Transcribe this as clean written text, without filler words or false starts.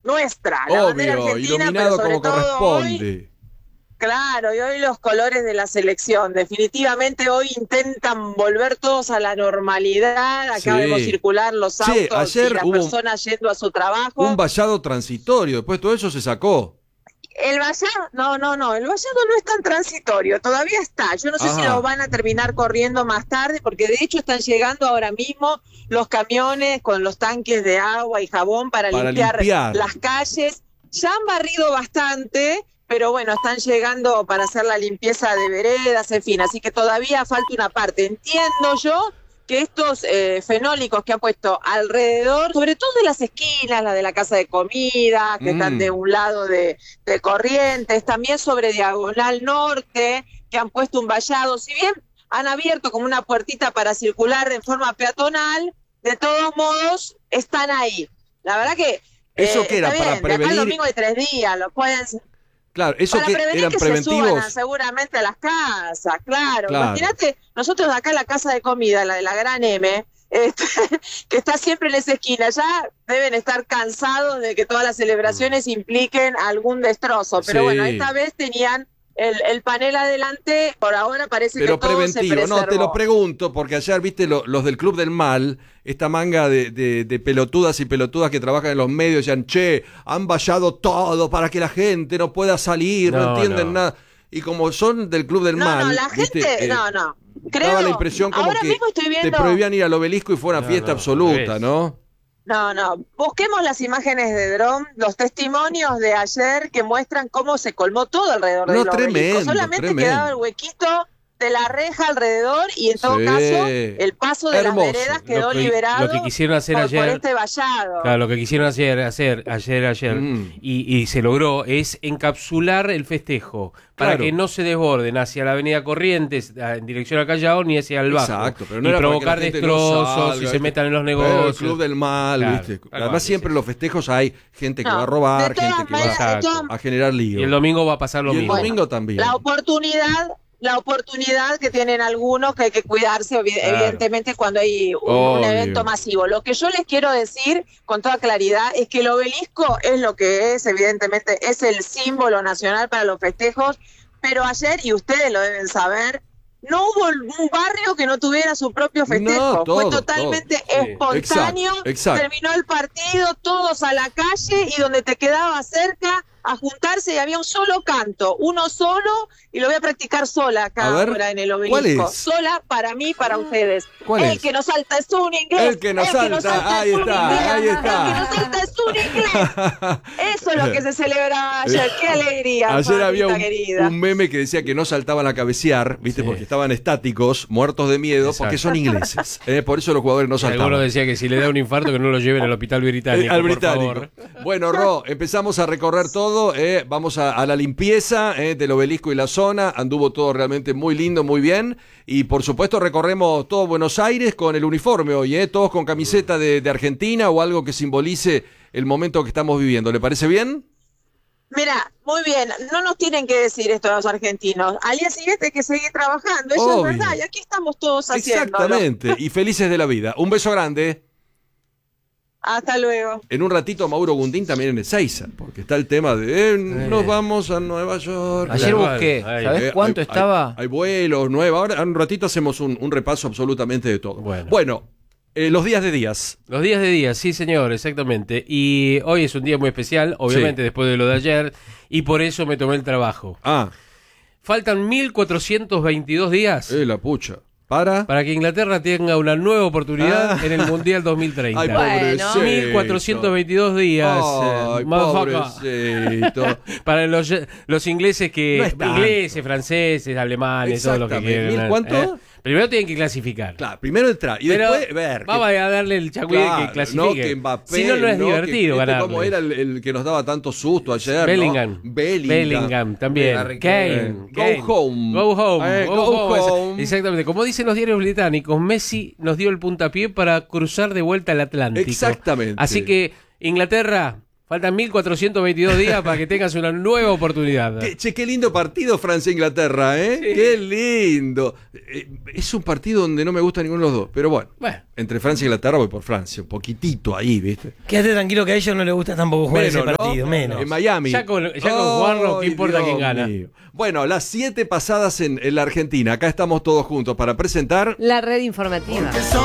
nuestra, la bandera Obvio, argentina, pero iluminado sobre como todo hoy, corresponde. claro, y hoy los colores de la selección. Definitivamente hoy intentan volver todos a la normalidad. Acá vemos Sí. circular los Che, autos y ayer las hubo personas yendo a su un trabajo. vallado transitorio, después todo eso se sacó. El vallado, no, el vallado no es tan transitorio, todavía está. Yo no sé si lo Ajá, van a terminar corriendo más tarde, porque de hecho están llegando ahora mismo los camiones con los tanques de agua y jabón para para limpiar limpiar. las calles. Ya han barrido bastante, pero bueno, están llegando para hacer la limpieza de veredas, en fin, así que todavía falta una parte. Entiendo yo que estos fenólicos que han puesto alrededor, sobre todo de las esquinas, la de la casa de comida, que están de un lado de Corrientes, también sobre Diagonal Norte, que han puesto un vallado, si bien han abierto como una puertita para circular en forma peatonal, de todos modos están ahí. La verdad que ¿Eso qué era? está Para bien, de acá al prevenir. domingo hay 3 días, lo pueden... Claro, eso Para que prevenir eran que se suban preventivos. seguramente a las casas, claro. Claro. Imagínate, nosotros acá en la casa de comida, la de la Gran M, que está siempre en esa esquina, ya deben estar cansados de que todas las celebraciones impliquen algún destrozo. Pero Sí. bueno, esta vez tenían el panel adelante, por ahora parece Pero que todo se preventivo, preservó. no, te lo pregunto, porque ayer viste los del Club del Mal, esta manga de pelotudas y pelotudas que trabajan en los medios, decían, che, han vallado todo para que la gente no pueda salir, no entienden nada. Y como son del Club del Mal, No, la ¿viste? gente, no. Creo, daba la impresión como ahora que mismo estoy te viendo... prohibían ir al obelisco y fue una fiesta absoluta, ¿no? No, busquemos las imágenes de dron, los testimonios de ayer que muestran cómo se colmó todo alrededor del obelisco. Tremendo, Solamente tremendo. quedaba el huequito de la reja alrededor y en todo Sí. caso el paso de Hermoso. las veredas quedó Lo liberado que quisieron hacer por ayer, este vallado. claro, lo que quisieron hacer ayer y se logró es encapsular el festejo para Claro. que no se desborden hacia la avenida Corrientes en dirección a Callao ni hacia el Bajo. Exacto, pero no y era para que provocar la gente no destrozos salga, y ¿viste? se metan en los Pero negocios. el Club del Mal, Claro, ¿viste? tal Además cual, siempre sí. en los festejos hay gente que No, va a robar, de todas gente que va maneras, de todas- a generar lío. Y el domingo va a pasar lo Y el mismo. domingo también. La oportunidad que tienen algunos que hay que cuidarse, evidentemente, cuando hay un Obvio. evento masivo. Lo que yo les quiero decir con toda claridad es que el obelisco es lo que es, evidentemente, es el símbolo nacional para los festejos, pero ayer, y ustedes lo deben saber, no hubo un barrio que no tuviera su propio festejo. No, todo, fue totalmente todo. espontáneo. Exacto. Terminó el partido, todos a la calle y donde te quedaba cerca a juntarse y había un solo canto, uno solo, y lo voy a practicar sola acá A ver, ahora en el obelisco. ¿cuál es? Sola para mí, para ustedes. ¿Cuál el es? que no salta es un inglés. El que no salta, ahí es un está, inglés. ahí está. El que no salta es un inglés. Eso es lo que se celebraba ayer. Qué alegría. Ayer había mamita querida. un meme que decía que no saltaban a cabecear, ¿viste? Porque estaban estáticos, muertos de miedo, Exacto. porque son ingleses. Por eso los jugadores no saltaban. Algunos decían que si le da un infarto que no lo lleven al hospital británico. Al por británico. favor. Bueno, Ro, empezamos a recorrer todo. Vamos a la limpieza del obelisco y la zona. Anduvo todo realmente muy lindo, muy bien. Y por supuesto recorremos todo Buenos Aires con el uniforme hoy, todos con camiseta de Argentina o algo que simbolice el momento que estamos viviendo. ¿Le parece bien? Mira, muy bien, no nos tienen que decir esto los argentinos. Al día siguiente hay que seguir trabajando, eso Obvio. es verdad, y aquí estamos todos haciéndolo. Exactamente. Y felices de la vida. Un beso grande. Hasta luego. En un ratito Mauro Gundín también en Ezeiza, porque está el tema de nos vamos a Nueva York. Ayer busqué, Ay, ¿sabés cuánto estaba? Hay vuelos nuevos. Ahora en un ratito hacemos un repaso absolutamente de todo. Bueno. Los días de días. Los días de día, sí señor, exactamente. Y hoy es un día muy especial, obviamente después de lo de ayer, y por eso me tomé el trabajo. Faltan 1422 días La pucha. Para que Inglaterra tenga una nueva oportunidad en el Mundial 2030. Ay, pobrecito. 1422 días. Ay, motherfucker. pobrecito. Para los ingleses que... No es tanto. ingleses, franceses, alemanes, todo lo que Exactamente. quieran. ¿Mil cuánto? Primero tienen que clasificar. Claro, primero entrar y Pero después ver. vamos a darle el chacui que clasifique. No que Mbappé, si no, no es divertido ganar. Como era el que nos daba tanto susto ayer, Bellingham. ¿no? Bellingham también. Kane. Go home. Go home. Go home. Exactamente. Como dicen los diarios británicos, Messi nos dio el puntapié para cruzar de vuelta el Atlántico. Exactamente. Así que, Inglaterra, Faltan 1422 días para que tengas una nueva oportunidad. Qué lindo partido Francia-Inglaterra, ¿eh? Sí. Qué lindo. Es un partido donde no me gusta ninguno de los dos, pero bueno. Entre Francia e Inglaterra voy por Francia, un poquitito ahí, ¿viste? Quédate tranquilo que a ellos no les gusta tampoco jugar ese partido, ¿no? Menos. En Miami. Ya con jugarlo, ¿qué importa quién gana? Mío. Bueno, las 7 pasadas en la Argentina. Acá estamos todos juntos para presentar la red informativa.